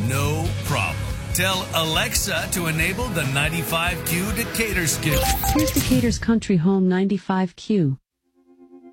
No problem. Tell Alexa to enable the 95Q Decatur skill. Here's Decatur's Country Home 95Q.